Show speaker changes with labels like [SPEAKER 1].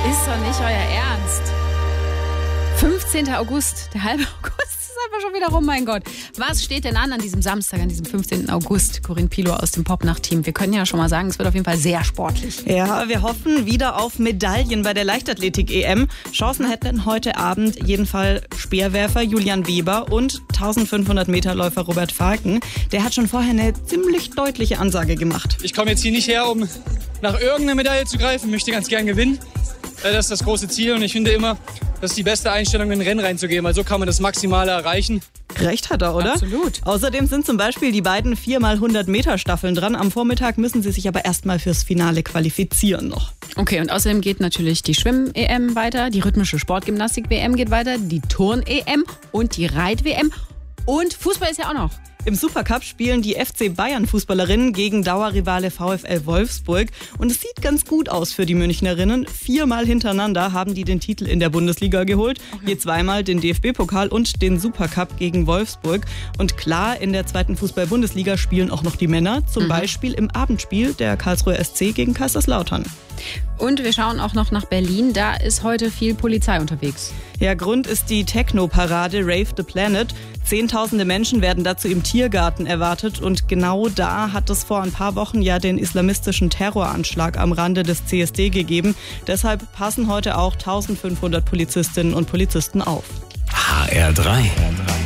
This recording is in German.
[SPEAKER 1] ist doch nicht euer Ernst. 15. August, der halbe August ist einfach schon wieder rum, mein Gott. Was steht denn an diesem Samstag, an diesem 15. August? Corinne Pilow aus dem Popnacht-Team. Wir können ja schon mal sagen, es wird auf jeden Fall sehr sportlich.
[SPEAKER 2] Ja, wir hoffen wieder auf Medaillen bei der Leichtathletik-EM. Chancen hätten heute Abend jedenfalls Speerwerfer Julian Weber und 1500 Meterläufer Robert Falken. Der hat schon vorher eine ziemlich deutliche Ansage gemacht.
[SPEAKER 3] Ich komme jetzt hier nicht her, um nach irgendeiner Medaille zu greifen, möchte ganz gern gewinnen. Das ist das große Ziel und ich finde immer, das ist die beste Einstellung, in ein Rennen reinzugehen, weil so kann man das Maximale erreichen.
[SPEAKER 2] Recht hat er, oder?
[SPEAKER 1] Absolut.
[SPEAKER 2] Außerdem sind zum Beispiel die beiden 4x100 Meter Staffeln dran. Am Vormittag müssen sie sich aber erstmal fürs Finale qualifizieren noch.
[SPEAKER 1] Okay, und außerdem geht natürlich die Schwimm-EM weiter, die rhythmische Sportgymnastik-WM geht weiter, die Turn-EM und die Reit-WM und Fußball ist ja auch noch.
[SPEAKER 2] Im Supercup spielen die FC Bayern-Fußballerinnen gegen Dauerrivale VfL Wolfsburg. Und es sieht ganz gut aus für die Münchnerinnen. 4-mal hintereinander haben die den Titel in der Bundesliga geholt. Je 2-mal den DFB-Pokal und den Supercup gegen Wolfsburg. Und klar, in der zweiten Fußball-Bundesliga spielen auch noch die Männer. Zum Beispiel im Abendspiel der Karlsruher SC gegen Kaiserslautern.
[SPEAKER 1] Und wir schauen auch noch nach Berlin. Da ist heute viel Polizei unterwegs.
[SPEAKER 2] Ja, Grund ist die Techno-Parade Rave the Planet. Zehntausende Menschen werden dazu im Tiergarten erwartet. Und genau da hat es vor ein paar wochen ja den islamistischen Terroranschlag am Rande des CSD gegeben. Deshalb passen heute auch 1500 Polizistinnen und Polizisten auf.
[SPEAKER 4] HR3.